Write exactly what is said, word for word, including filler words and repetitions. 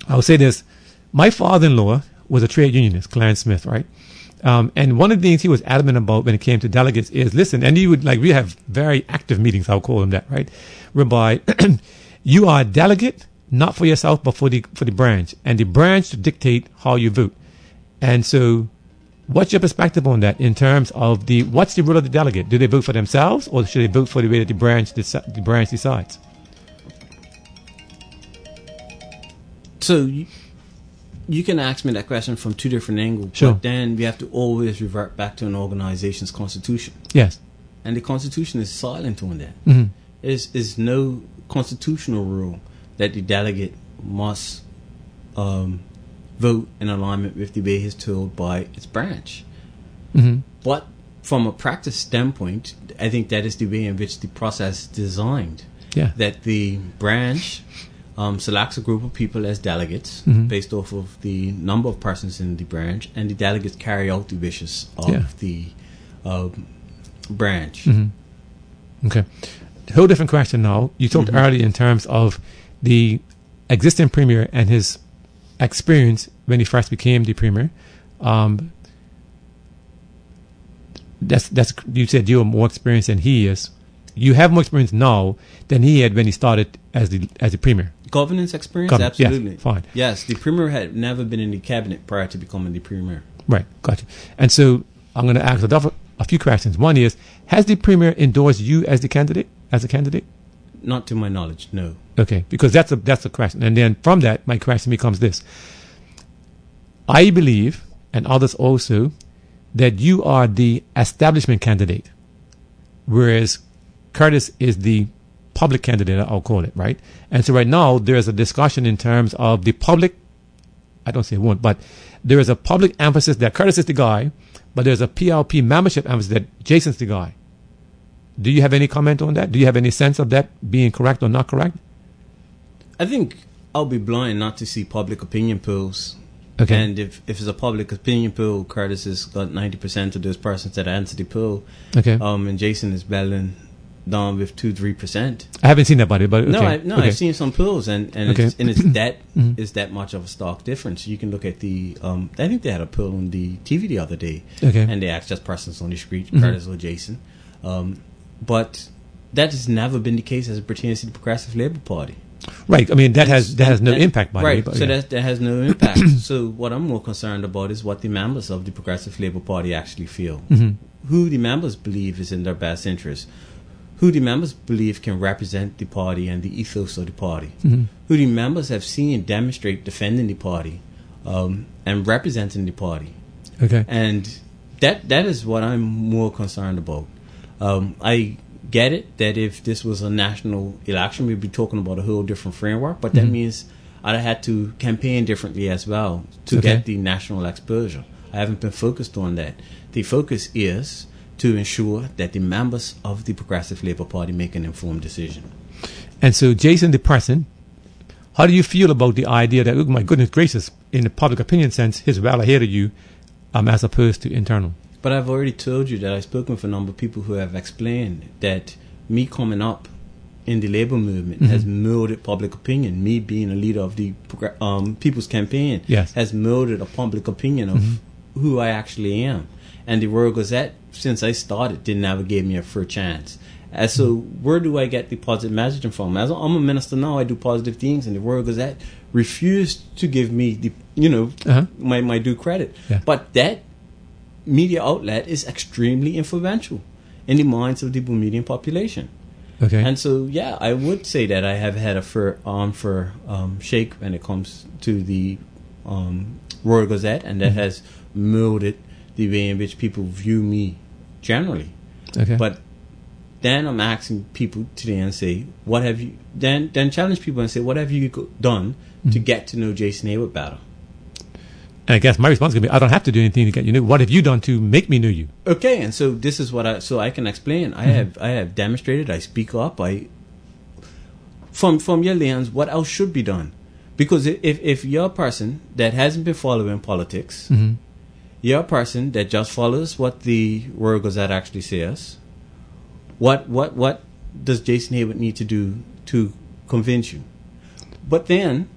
I'll say this. My father-in-law was a trade unionist, Clarence Smith, right? Um, and one of the things he was adamant about when it came to delegates is, listen, and he would, like, we have very active meetings, I'll call them that, right? Whereby you are a delegate, not for yourself, but for the for the branch. And the branch to dictate how you vote. And so what's your perspective on that in terms of the, what's the role of the delegate? Do they vote for themselves, or should they vote for the way that the branch, deci- the branch decides? So you, you can ask me that question from two different angles, sure. But then we have to always revert back to an organization's constitution. Yes. And the constitution is silent on that. Mm-hmm. There's, there's no constitutional rule that the delegate must um, vote in alignment with the way he's told by its branch. Mm-hmm. But from a practice standpoint, I think that is the way in which the process is designed. Yeah. That the branch um, selects a group of people as delegates mm-hmm. based off of the number of persons in the branch, and the delegates carry out the wishes of yeah. the uh, branch. Mm-hmm. Okay. A whole different question now. You talked mm-hmm. earlier in terms of the existing premier and his experience when he first became the premier. Um, that's that's you said you have more experience than he is. You have more experience now than he had when he started as the as the premier. Governance experience, Governance, absolutely. Yes, fine. Yes, the premier had never been in the cabinet prior to becoming the premier. Right, gotcha. And so I'm going to ask a, a few questions. One is, has the premier endorsed you as the candidate, as a candidate? Not to my knowledge, no. Okay, because that's a that's a question. And then from that, my question becomes this. I believe, and others also, that you are the establishment candidate, whereas Curtis is the public candidate, I'll call it, right? And so right now, there's a discussion in terms of the public, I don't say one, but there is a public emphasis that Curtis is the guy, but there's a P L P membership emphasis that Jason's the guy. Do you have any comment on that? Do you have any sense of that being correct or not correct? I think I'll be blind not to see public opinion polls. Okay. And if, if it's a public opinion poll, Curtis has got ninety percent of those persons that answer the poll. Okay. Um, and Jason is battling down with two, three percent. I haven't seen that, buddy, but okay. No, I, no, okay. I've seen some polls, and, and okay. it's, and it's that mm-hmm. is that much of a stark difference. You can look at the, um, I think they had a poll on the T V the other day, okay. and they asked just persons on the street, mm-hmm. Curtis or Jason. Um, but that has never been the case as it pertains to the Progressive Labour Party. Right. I mean, that has that has no that, impact, by right. the way. So yeah. that that has no impact. So what I'm more concerned about is what the members of the Progressive Labour Party actually feel. Mm-hmm. Who the members believe is in their best interest. Who the members believe can represent the party and the ethos of the party. Mm-hmm. Who the members have seen demonstrate defending the party um, and representing the party. Okay. And that that is what I'm more concerned about. Um, I get it that if this was a national election, we'd be talking about a whole different framework, but that mm-hmm. means I'd had to campaign differently as well to okay. get the national exposure. I haven't been focused on that. The focus is to ensure that the members of the Progressive Labour Party make an informed decision. And so, Jason, the person, how do you feel about the idea that, oh my goodness gracious, in the public opinion sense, he's well ahead of you, um, as opposed to internal? But I've already told you that I've spoken with a number of people who have explained that me coming up in the labour movement mm-hmm. has molded public opinion. Me being a leader of the um, People's Campaign yes. has molded a public opinion of mm-hmm. who I actually am. And the Royal Gazette, since I started, didn't ever give me a fair chance. And so mm-hmm. where do I get the positive messaging from? As I'm a minister now, I do positive things, and the Royal Gazette refused to give me the, you know, uh-huh. my, my due credit. Yeah. But that media outlet is extremely influential in the minds of the Bermudian population. Okay. And so, yeah, I would say that I have had a fair arm for um, shake when it comes to the um, Royal Gazette, and that mm-hmm. has molded the way in which people view me generally. Okay. But then I'm asking people today and say, what have you, then then challenge people and say, what have you go- done mm-hmm. to get to know Jason Hayward better? And I guess my response is going to be, I don't have to do anything to get you know. What have you done to make me know you? Okay, and so this is what I, so I can explain. I mm-hmm. have I have demonstrated, I speak up, I, from from your lens, what else should be done? Because if, if you're a person that hasn't been following politics, mm-hmm. you're a person that just follows what the Royal Gazette actually says, what what what does Jason Hayward need to do to convince you? But then,